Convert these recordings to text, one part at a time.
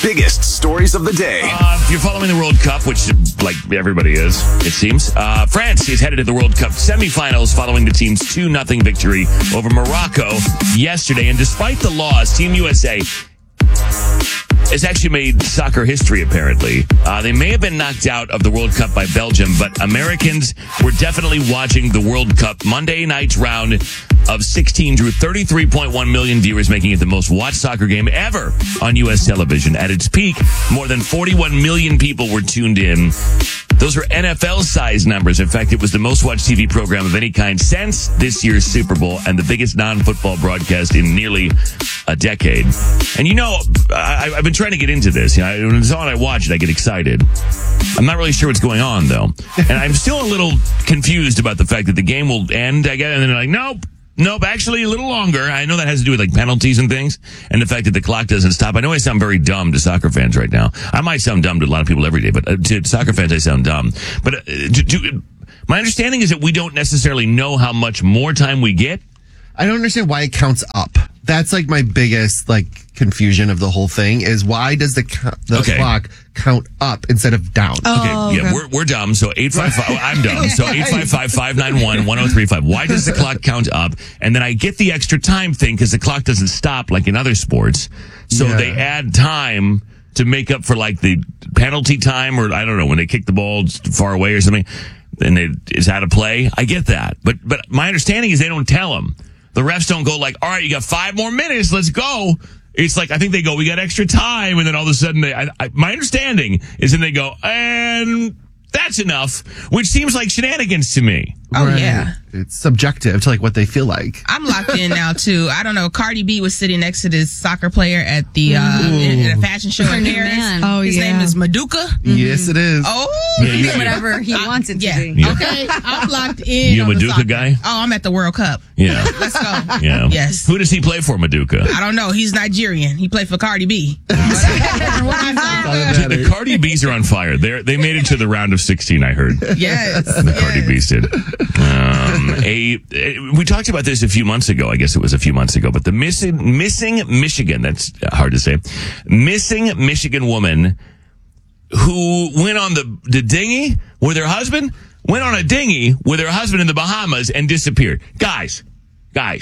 biggest stories of the day. If you're following the World Cup, which like everybody is, it seems, France is headed to the World Cup semifinals following the team's 2-0 victory over Morocco yesterday. And despite the loss, Team USA has actually made soccer history, apparently. They may have been knocked out of the World Cup by Belgium, but Americans were definitely watching the World Cup. Monday night's round of 16 drew 33.1 million viewers, making it the most watched soccer game ever on U.S. television. At its peak, more than 41 million people were tuned in. Those were NFL-sized numbers. In fact, it was the most-watched TV program of any kind since this year's Super Bowl and the biggest non-football broadcast in nearly a decade. And you know, I've been trying to get into this. You know, when it's on, I watch it, I get excited. I'm not really sure what's going on, though. And I'm still a little confused about the fact that the game will end, I guess, and then they're like, Nope, actually a little longer. I know that has to do with like penalties and things and the fact that the clock doesn't stop. I know I sound very dumb to soccer fans right now. I might sound dumb to a lot of people every day, but to soccer fans I sound dumb. But my understanding is that we don't necessarily know how much more time we get. I don't understand why it counts up. That's like my biggest confusion of the whole thing is why does the clock count up instead of down? We're dumb. So 855. I'm dumb. So 855-591-1035. Why does the clock count up? And then I get the extra time thing because the clock doesn't stop like in other sports. So they add time to make up for like the penalty time, or I don't know, when they kick the ball far away or something, and it's out of play. I get that, but my understanding is they don't tell them. The refs don't go like, all right, you got 5 more minutes, let's go. It's like, I think they go, we got extra time, and then all of a sudden, my understanding is then they go, and that's enough, which seems like shenanigans to me. Oh, right. Yeah. It's subjective to what they feel like. I'm locked in now, too. I don't know. Cardi B was sitting next to this soccer player at the in a fashion show in Paris. His name is Maduka. Yes, it is. Oh. Yeah, whatever he wants it to be. Yeah. Okay. I'm locked in. You a Maduka guy? Oh, I'm at the World Cup. Yeah. Let's go. Yeah. Yes. Who does he play for, Maduka? I don't know. He's Nigerian. He played for Cardi B. The Cardi B's are on fire. They made it to the round of 16, I heard. Yes. The Cardi B's did. We talked about this a few months ago. I guess it was a few months ago, but the missing Michigan, that's hard to say, missing Michigan woman who went on the dinghy with her husband, went on a dinghy with her husband in the Bahamas and disappeared. Guys, how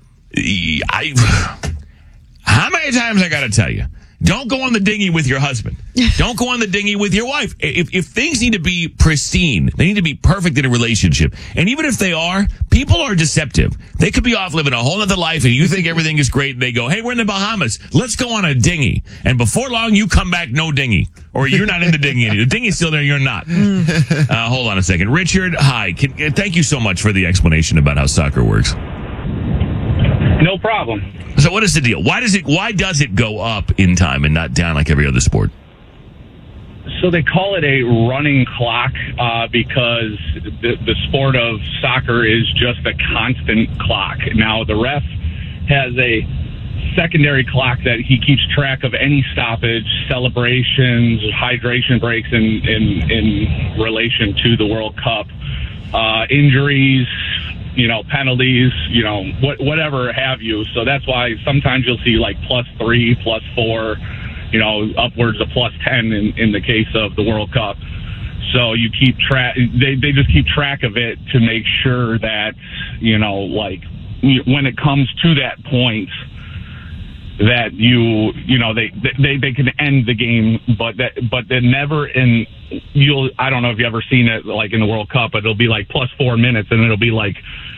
many times I got to tell you? Don't go on the dinghy with your husband. Don't go on the dinghy with your wife. If things need to be pristine, they need to be perfect in a relationship. And even if they are, people are deceptive. They could be off living a whole other life and you think everything is great and they go, hey, we're in the Bahamas. Let's go on a dinghy. And before long, you come back, no dinghy. Or you're not in the dinghy. The dinghy's still there, you're not. Hold on a second. Richard, hi. Thank you so much for the explanation about how soccer works. No problem. So what is the deal? Why does it go up in time and not down like every other sport? So they call it a running clock because the sport of soccer is just a constant clock. Now, the ref has a secondary clock that he keeps track of any stoppage, celebrations, hydration breaks in relation to the World Cup, injuries, penalties, whatever have you. So that's why sometimes you'll see like +3, +4, upwards of +10 in the case of the World Cup. So you keep track, they just keep track of it to make sure that, when it comes to that point, that they can end the game, but they're never in. I don't know if you ever seen it like in the World Cup, but it'll be like +4 minutes, and it'll be like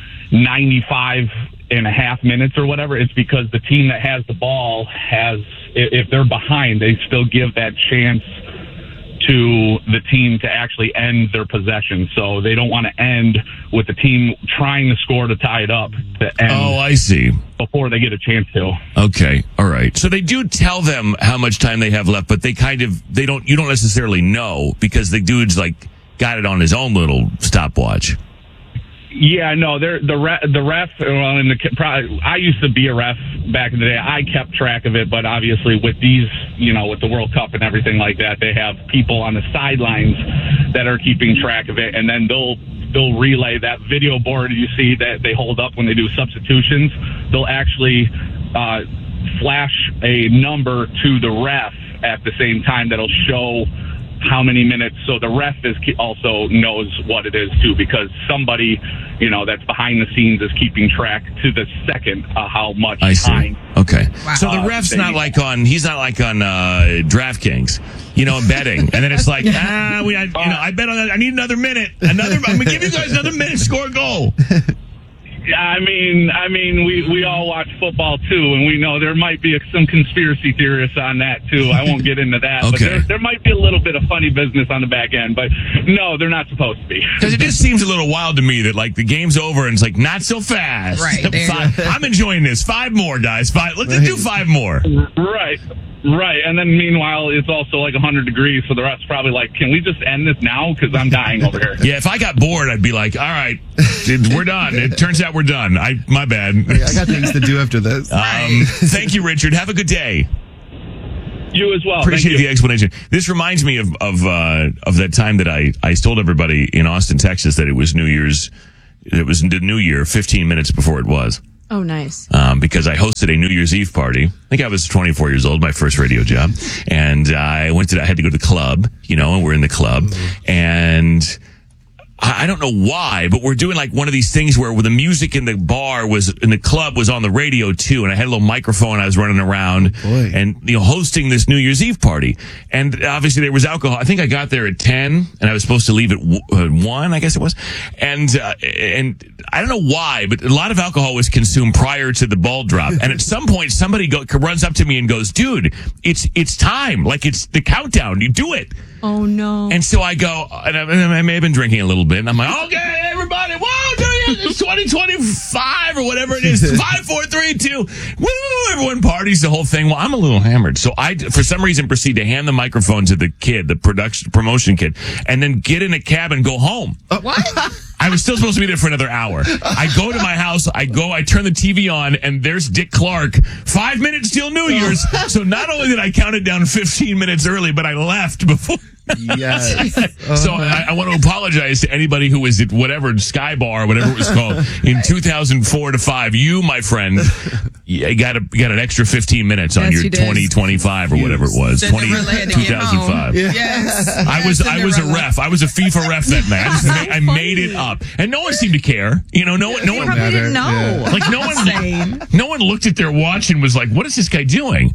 95.5 minutes or whatever. It's because the team that has the ball if they're behind, they still give that chance to the team to actually end their possession. So they don't want to end with the team trying to score to tie it up to end. Oh, I see. Before they get a chance to. Okay. All right. So they do tell them how much time they have left, but you don't necessarily know because the dude's got it on his own little stopwatch. Yeah, no, the ref. Well, I used to be a ref back in the day. I kept track of it, but obviously with these, with the World Cup and everything like that, they have people on the sidelines that are keeping track of it, and then they'll relay that video board you see that they hold up when they do substitutions. They'll actually flash a number to the ref, at the same time that'll show how many minutes, so the ref also knows what it is too, because somebody, that's behind the scenes is keeping track to the second how much time. Okay. Wow. So the ref's not like on DraftKings, betting, and then it's like, I bet on that. I need another minute. I'm gonna give you guys another minute, score a goal. I mean, we all watch football too, and we know there might be some conspiracy theorists on that too. I won't get into that, okay. But there might be a little bit of funny business on the back end. But no, they're not supposed to be. Because it just seems a little wild to me that the game's over and it's not so fast. Right. I'm enjoying this. 5 more, guys. 5. Let's do 5 more. Right, and then meanwhile, it's also 100 degrees, so the ref's probably can we just end this now? Because I'm dying over here. Yeah, if I got bored, I'd be like, all right, we're done. It turns out we're done. My bad. I got things to do after this. Thank you, Richard. Have a good day. You as well. Appreciate the explanation. This reminds me of that time that I told everybody in Austin, Texas, that it was New Year's. It was the New Year 15 minutes before it was. Oh, nice. Because I hosted a New Year's Eve party. I think I was 24 years old, my first radio job. And I had to go to the club, and we're in the club. And I don't know why, but we're doing one of these things where the music in the club was on the radio too. And I had a little microphone. I was running around and, hosting this New Year's Eve party. And obviously there was alcohol. I think I got there at 10 and I was supposed to leave at 1, I guess it was. And I don't know why, but a lot of alcohol was consumed prior to the ball drop. And at some point somebody runs up to me and goes, dude, it's time. It's the countdown. You do it. Oh, no. And so I go, and I may have been drinking a little bit, and I'm like, okay, everybody, whoa, it's 2025 or whatever it is. 5, 4, 3, 2. Woo, everyone parties the whole thing. Well, I'm a little hammered. So I, for some reason, proceed to hand the microphone to the kid, the promotion kid, and then get in a cab and go home. What? I was still supposed to be there for another hour. I go to my house, I turn the TV on, and there's Dick Clark. 5 minutes till New Year's. So not only did I count it down 15 minutes early, but I left before. Yes. So I want to apologize to anybody who was at whatever Sky Bar, whatever it was called, in 2004 to 5. You, my friend, got an extra 15 minutes on your 2025 or whatever it was. 2005. Yes. I was a ref. I was a FIFA ref that night. I made it up, and no one seemed to care. No one didn't know. No one looked at their watch and was like, "What is this guy doing?"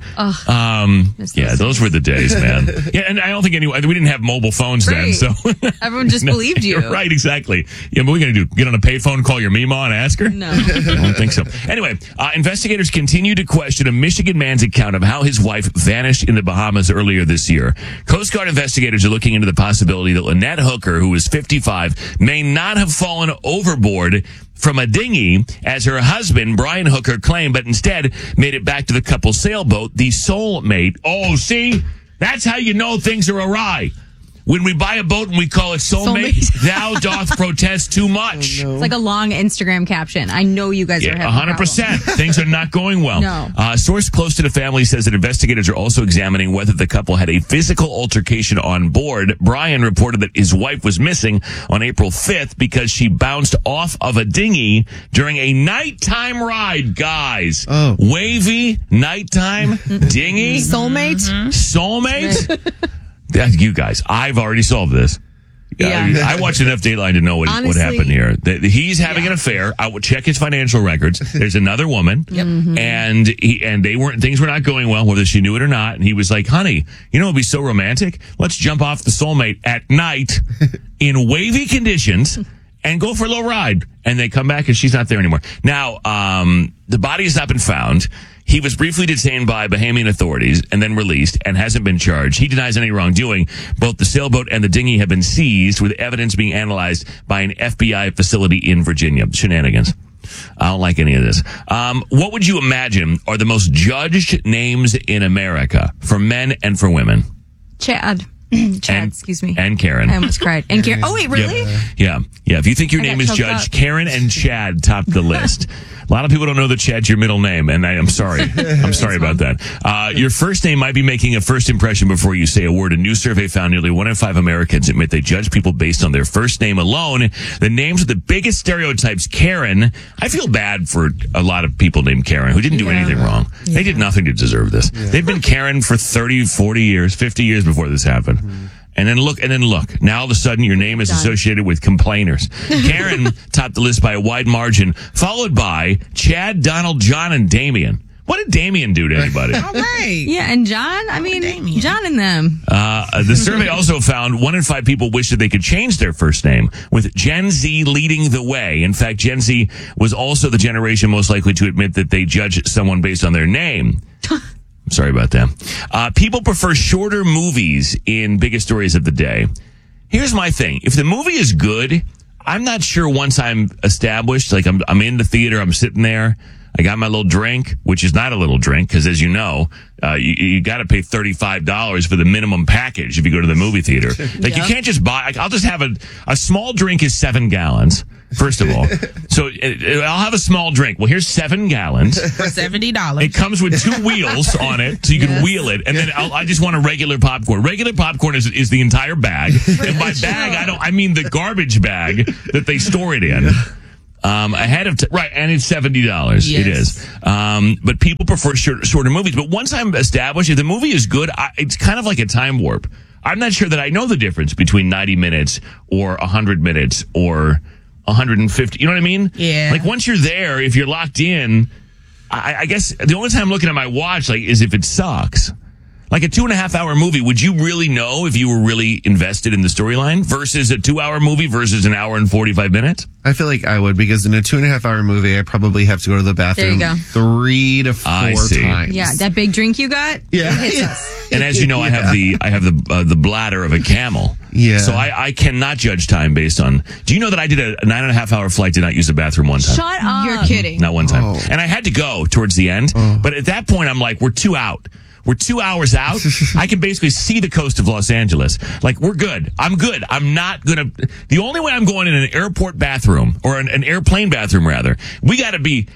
Those were the days, man. Yeah, and I don't think we didn't have mobile phones then, so everyone just believed you. Right, exactly. Yeah, but what are we going to do? Get on a payphone, call your Mima and ask her? No. I don't think so. Anyway, investigators continue to question a Michigan man's account of how his wife vanished in the Bahamas earlier this year. Coast Guard investigators are looking into the possibility that Lynette Hooker, who is 55, may not have fallen overboard from a dinghy, as her husband, Brian Hooker, claimed, but instead made it back to the couple's sailboat, the Soulmate. Oh, see? That's how you know things are awry. When we buy a boat and we call it Soulmate, thou doth protest too much. Oh, no. It's like a long Instagram caption. I know you guys are having 100%. Things are not going well. No. A source close to the family says that investigators are also examining whether the couple had a physical altercation on board. Brian reported that his wife was missing on April 5th because she bounced off of a dinghy during a nighttime ride, guys. Oh. Wavy, nighttime, dinghy. Soulmate? Mm-hmm. Soulmate? You guys, I've already solved this. Yeah. I watched enough Dateline to know what happened here. He's having an affair. I would check his financial records. There's another woman, and things were not going well, whether she knew it or not. And he was like, "Honey, it'd be so romantic. Let's jump off the Soulmate at night in wavy conditions and go for a little ride." And they come back, and she's not there anymore. Now, the body has not been found. He was briefly detained by Bahamian authorities and then released and hasn't been charged. He denies any wrongdoing. Both the sailboat and the dinghy have been seized, with evidence being analyzed by an FBI facility in Virginia. Shenanigans. I don't like any of this. What would you imagine are the most judged names in America for men and for women? Chad, excuse me. And Karen. I almost cried. And Karen. Oh, wait, really? Yeah. If you think your name is judged, Karen and Chad top the list. A lot of people don't know that Chad's your middle name, and I'm sorry. I'm sorry about that. Your first name might be making a first impression before you say a word. A new survey found nearly 1 in 5 Americans admit they judge people based on their first name alone. The names with the biggest stereotypes, Karen. I feel bad for a lot of people named Karen who didn't do anything wrong. They did nothing to deserve this. They've been Karen for 30, 40 years, 50 years before this happened. And then look. Now all of a sudden your name is associated with complainers. Karen topped the list by a wide margin, followed by Chad, Donald, John, and Damien. What did Damien do to anybody? All right. Yeah, and John, John and them. The survey also found 1 in 5 people wish that they could change their first name, with Gen Z leading the way. In fact, Gen Z was also the generation most likely to admit that they judge someone based on their name. I'm sorry about that. People prefer shorter movies in biggest stories of the day. Here's my thing. If the movie is good, I'm not sure once I'm established, like I'm in the theater, I'm sitting there, I got my little drink, which is not a little drink, because as you know, you got to pay $35 for the minimum package if you go to the movie theater. Like, you can't just buy, I'll just have a small drink is 7 gallons. First of all, so I'll have a small drink. Well, here's 7 gallons for $70. It comes with 2 wheels on it, so you can wheel it. And then I just want a regular popcorn. Regular popcorn is the entire bag. And by bag, I mean the garbage bag that they store it in. Ahead of right, and it's $70. Yes. It is. But people prefer shorter movies. But once I'm established, if the movie is good, it's kind of like a time warp. I'm not sure that I know the difference between 90 minutes or 100 minutes or 150. You know what I mean? Yeah. Like, once you're there, if you're locked in, I guess the only time I'm looking at my watch, like, is if it sucks. Like a 2.5-hour movie, would you really know if you were really invested in the storyline versus a 2-hour movie versus an hour and 45 minutes? I feel like I would, because in a 2.5-hour movie, I probably have to go to the bathroom 3 to 4 times. Yeah, that big drink you got. Yeah. And as you know, I have the bladder of a camel. Yeah. So I cannot judge time based on. Do you know that I did a 9.5-hour flight, did not use the bathroom one time? Shut up. You're kidding. Not one time. And I had to go towards the end. But at that point, I'm like, we're 2 out. We're 2 hours out. I can basically see the coast of Los Angeles. Like, we're good. I'm good. I'm not gonna. The only way I'm going in an airport bathroom, or an airplane bathroom rather, we gotta be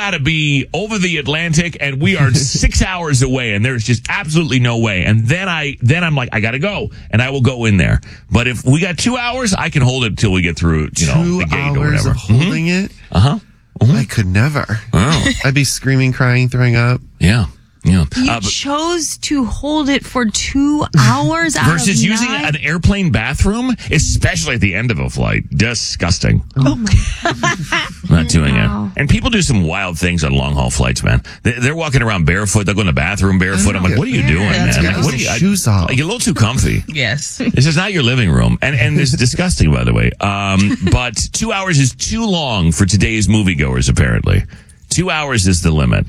over the Atlantic, and we are 6 hours away, and there's just absolutely no way. And then I'm like, I gotta go, and I will go in there. But if we got 2 hours, I can hold it till we get through, the gate or whatever. Of holding it? I could never. Oh. I'd be screaming, crying, throwing up. Yeah. Yeah. You chose to hold it for 2 hours out versus of using an airplane bathroom, especially at the end of a flight. Disgusting. Oh my. Not doing it. And people do some wild things on long haul flights, man. They're walking around barefoot. They'll go in the bathroom barefoot. I'm like, what are you doing, man? Like, what are you? Shoes off. Like, you're a little too comfy. Yes. This is not your living room, and this is disgusting, by the way. But 2 hours is too long for today's moviegoers, apparently. 2 hours is the limit.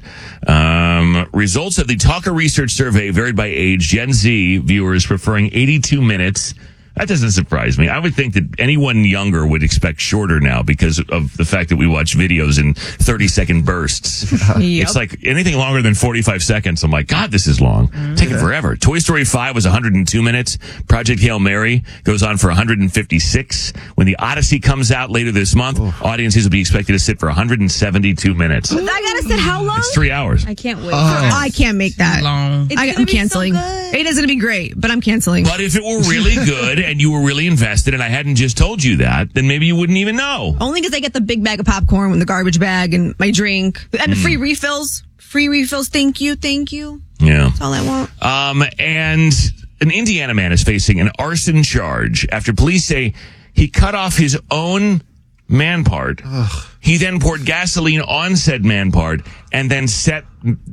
Results of the Talker Research Survey varied by age. Gen Z viewers preferring 82 minutes. That doesn't surprise me. I would think that anyone younger would expect shorter now because of the fact that we watch videos in 30-second bursts. Yep. It's like anything longer than 45 seconds. I'm like, God, this is long. Taking forever. Toy Story 5 was 102 minutes. Project Hail Mary goes on for 156. When the Odyssey comes out later this month, audiences will be expected to sit for 172 minutes. I gotta sit how long? It's 3 hours. I can't wait. I can't make that. Long. I'm canceling. It is going to be great, but I'm canceling. But if it were really good and you were really invested and I hadn't just told you that, then maybe you wouldn't even know. Only because I get the big bag of popcorn with the garbage bag and my drink and the free refills. Free refills. Thank you. Yeah. That's all I want. And an Indiana man is facing an arson charge after police say he cut off his own man part. Ugh. He then poured gasoline on said man part and then set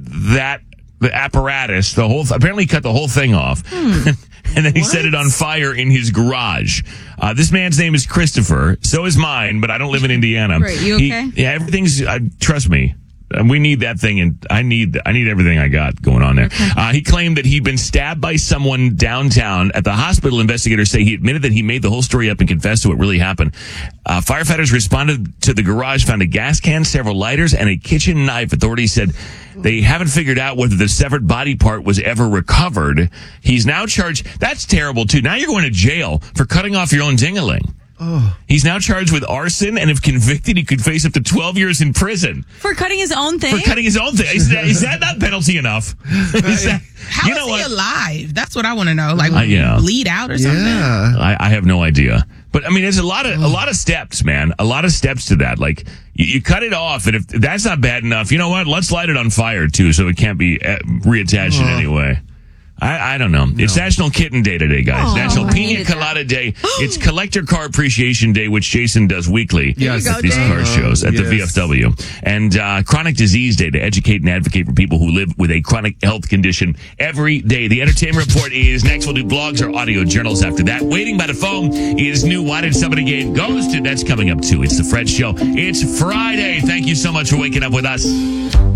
the apparatus, apparently cut the whole thing off. And then he set it on fire in his garage. This man's name is Christopher. So is mine, but I don't live in Indiana. Right, you okay? Yeah, everything's, trust me. We need that thing, and I need everything I got going on there. Okay. He claimed that he'd been stabbed by someone downtown. At the hospital, investigators say he admitted that he made the whole story up and confessed to what really happened. Firefighters responded to the garage, found a gas can, several lighters, and a kitchen knife. Authorities said they haven't figured out whether the severed body part was ever recovered. He's now charged. That's terrible, too. Now you're going to jail for cutting off your own ding-a-ling. He's now charged with arson, and if convicted, he could face up to 12 years in prison. For cutting his own thing? For cutting his own thing. Is that not penalty enough? How is he alive? That's what I want to know. Like, bleed out or something? Yeah. I have no idea. But I mean, there's a lot of steps, man. A lot of steps to that. Like, you cut it off, and if that's not bad enough, you know what? Let's light it on fire, too, so it can't be reattached in any way. I don't know. No. It's National Kitten Day today, guys. National Pina Colada Day. It's Collector Car Appreciation Day, which Jason does weekly at these car shows at the VFW. And Chronic Disease Day to educate and advocate for people who live with a chronic health condition every day. The Entertainment Report is next. We'll do blogs or audio journals after that. Waiting by the phone is new Why Did Somebody Get Ghosted? That's coming up, too. It's The Fred Show. It's Friday. Thank you so much for waking up with us.